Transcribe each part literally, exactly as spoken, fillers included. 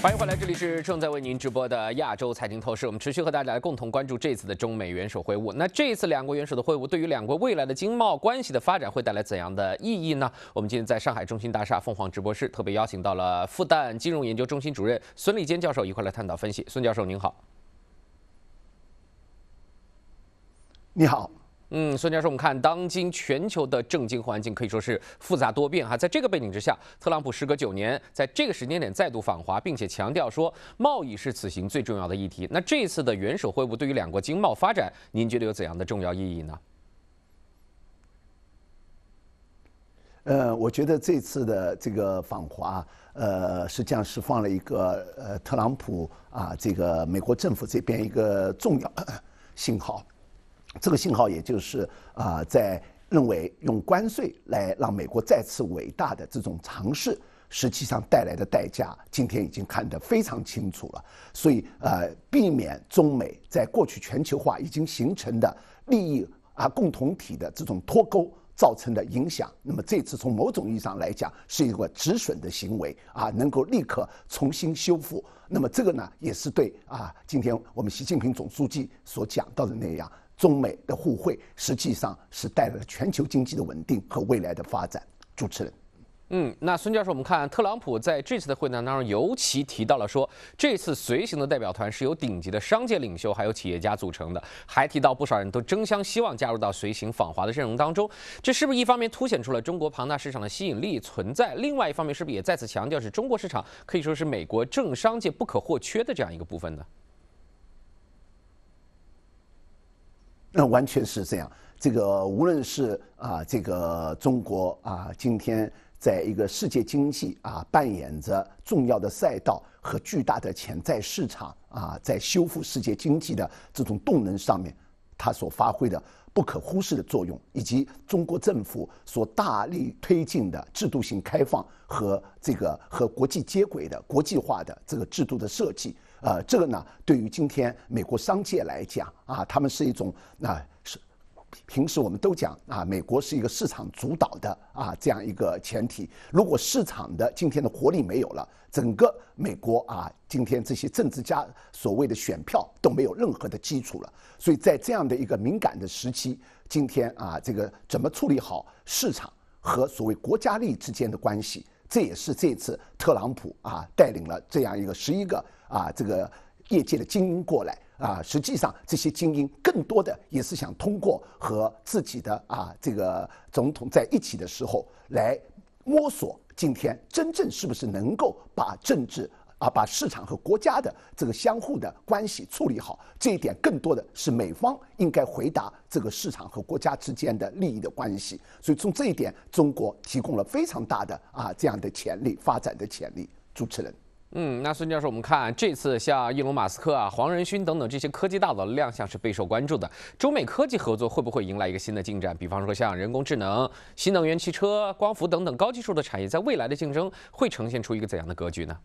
欢迎回来，这里是正在为您直播的亚洲财经透视。我们持续和大家来共同关注这次的中美元首会晤。那这一次两国元首的会晤，对于两国未来的经贸关系的发展会带来怎样的意义呢？我们今天在上海中心大厦凤凰直播室特别邀请到了复旦金融研究中心主任孙立坚教授一块来探讨分析。孙教授您好。 你好。 嗯，孙教授，我们看当今全球的政经环境可以说是复杂多变哈。在这个背景之下，特朗普时隔九年，在这个时间点再度访华，并且强调说贸易是此行最重要的议题。那这一次的元首会晤对于两国经贸发展，您觉得有怎样的重要意义呢？ 呃，我觉得这次的这个访华，呃，实际上是放了一个呃特朗普啊，这个美国政府这边一个重要信号。这个信号也就是啊、呃，在认为用关税来让美国再次伟大的这种尝试，实际上带来的代价，今天已经看得非常清楚了。所以呃，避免中美在过去全球化已经形成的利益啊共同体的这种脱钩造成的影响，那么这次从某种意义上来讲是一个止损的行为啊，能够立刻重新修复。那么这个呢，也是对啊，今天我们习近平总书记所讲到的那样。中美的互惠实际上是带来了全球经济的稳定和未来的发展。主持人， 嗯，那孙教授，我们看特朗普在这次的会谈当中，尤其提到了说，这次随行的代表团是由顶级的商界领袖还有企业家组成的，还提到不少人都争相希望加入到随行访华的阵容当中。这是不是一方面凸显出了中国庞大市场的吸引力存在？另外一方面，是不是也再次强调是中国市场可以说是美国政商界不可或缺的这样一个部分呢？ 那完全是这样。这个无论是啊，这个中国啊，今天在一个世界经济啊扮演着重要的赛道和巨大的潜在市场啊，在修复世界经济的这种动能上面，它所发挥的不可忽视的作用，以及中国政府所大力推进的制度性开放和这个和国际接轨的国际化的这个制度的设计。呃，这个呢，对于今天美国商界来讲啊，他们是一种啊是。平时我们都讲啊，美国是一个市场主导的啊这样一个前提。如果市场的今天的活力没有了，整个美国啊，今天这些政治家所谓的选票都没有任何的基础了。所以在这样的一个敏感的时期，今天啊，这个怎么处理好市场和所谓国家利益之间的关系，这也是这次特朗普啊带领了这样一个十一个啊这个业界的精英过来。啊，实际上这些精英更多的也是想通过和自己的啊这个总统在一起的时候，来摸索今天真正是不是能够把政治啊把市场和国家的这个相互的关系处理好。这一点更多的是美方应该回答这个市场和国家之间的利益的关系。所以从这一点，中国提供了非常大的啊这样的潜力发展的潜力。主持人。 嗯，那孙教授，我们看这次像伊隆马斯克啊、黄仁勋等等这些科技大佬的亮相是备受关注的。中美科技合作会不会迎来一个新的进展？比方说像人工智能、新能源汽车、光伏等等高技术的产业，在未来的竞争会呈现出一个怎样的格局呢？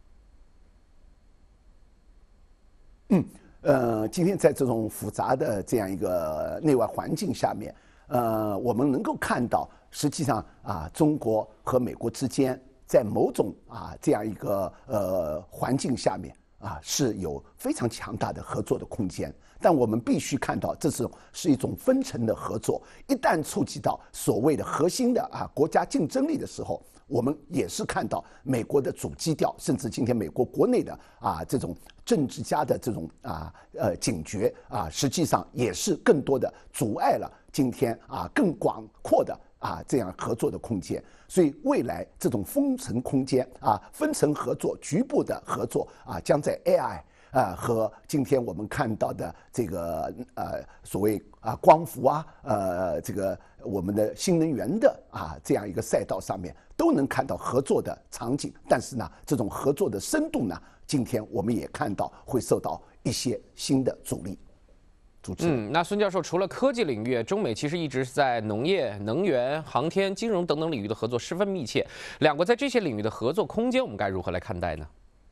嗯，呃，今天在这种复杂的这样一个内外环境下面，呃，我们能够看到，实际上啊，中国和美国之间。在某种啊这样一个呃环境下面啊，是有非常强大的合作的空间。但我们必须看到，这是是一种分层的合作。一旦触及到所谓的核心的啊国家竞争力的时候，我们也是看到美国的主基调，甚至今天美国国内的啊这种政治家的这种啊呃警觉啊，实际上也是更多的阻碍了今天啊更广阔的。啊，这样合作的空间，所以未来这种分层空间啊，分层合作、局部的合作啊，将在 A I 啊和今天我们看到的这个呃所谓啊光伏啊，呃这个我们的新能源的啊这样一个赛道上面，都能看到合作的场景。但是呢，这种合作的深度呢，今天我们也看到会受到一些新的阻力。 嗯，那孙教授，除了科技领域，中美其实一直是在农业、能源、航天、金融等等领域的合作十分密切。两国在这些领域的合作空间，我们该如何来看待呢？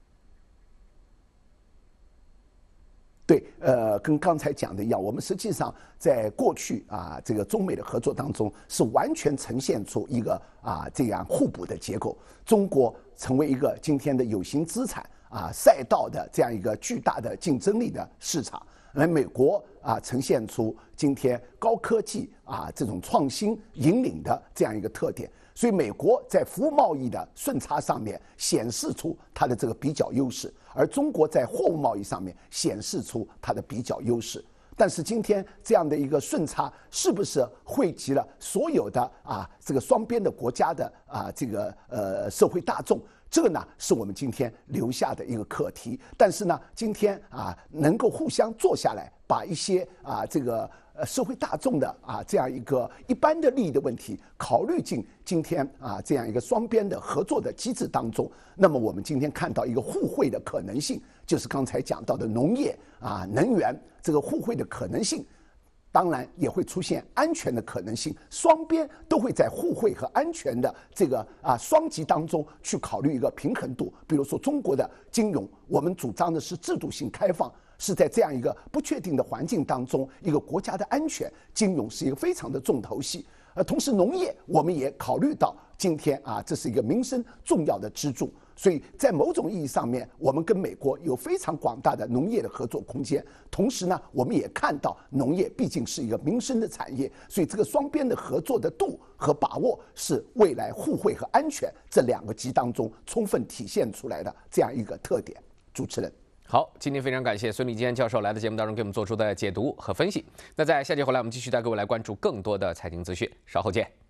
对，呃，跟刚才讲的一样，我们实际上在过去啊，这个中美的合作当中，是完全呈现出一个啊这样互补的结构。中国成为一个今天的有形资产啊赛道的这样一个巨大的竞争力的市场。而美国啊呈现出今天高科技啊这种创新引领的这样一个特点，所以美国在服务贸易的顺差上面显示出它的这个比较优势，而中国在货物贸易上面显示出它的比较优势。但是今天这样的一个顺差是不是惠及了所有的啊这个双边的国家的啊这个呃社会大众？这个呢是我们今天留下的一个课题。但是呢，今天啊能够互相坐下来，把一些啊这个呃社会大众的啊这样一个一般的利益的问题考虑进今天啊这样一个双边的合作的机制当中，那么我们今天看到一个互惠的可能性，就是刚才讲到的农业啊能源这个互惠的可能性。当然也会出现安全的可能性，双边都会在互惠和安全的这个啊双极当中去考虑一个平衡度。比如说中国的金融，我们主张的是制度性开放，是在这样一个不确定的环境当中，一个国家的安全，金融是一个非常的重头戏。而同时农业我们也考虑到今天啊，这是一个民生重要的支柱。所以在某种意义上面，我们跟美国有非常广大的农业的合作空间。同时呢，我们也看到农业毕竟是一个民生的产业，所以这个双边的合作的度和把握是未来互惠和安全这两个极当中充分体现出来的这样一个特点。主持人。 好，今天非常感谢孙立坚教授来到节目当中给我们做出的解读和分析。那在下节回来，我们继续带各位来关注更多的财经资讯，稍后见。